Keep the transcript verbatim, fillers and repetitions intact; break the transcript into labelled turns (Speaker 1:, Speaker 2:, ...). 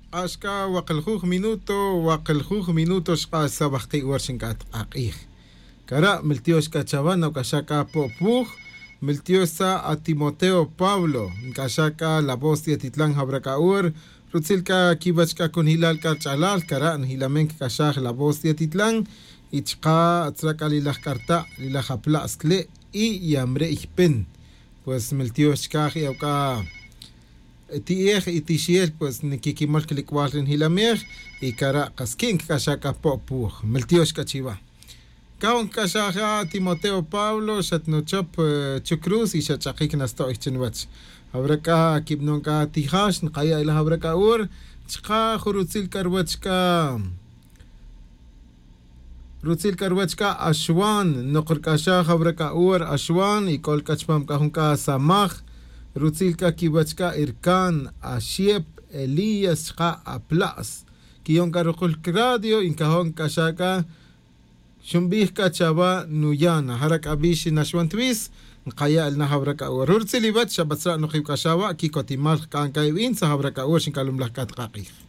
Speaker 1: Ashka waqaljuj minuto waqaljuj minuto shqa sabaqi warshinkat aqih. Kara miltios chavana kashaka popuj miltiosa a Timoteo Pablo kashaka la voz de Titlán Habrakaur rutzilka kibachka con hilal karchalal kara hilamen kashaj la voz de Titlán ichqa atzraka lilah karta lilah hapla askle y yamre ihpen pues miltios kaj yauka tiej y tishiel pues nikikimal kilikwalin hilamer y kara kaskin kashaka popuj miltios kachiva Kaun kashaja Timoteo Pablo shatnochop chukruz y shachakik nasto ichenwach. Habraka kibnonka tihash nqaya ila habraka ur chqa khurutzil karwachka. Rutzil karwachka ashwan noqr kasha habraka ur ashwan y kol kachpam kahunka samach rutzil ka kibachka irkan ashiep Elías chqa aplas. Kiyon karukul radio inkahon kashaka Shumbih kachaba nuyana harak abishi nashwantwis nqaya alna habraka ur urtsilibat shabatsra nukhib kashawa kikotimal kan kaywin sa habraka ur shinkalum lahkat qaqih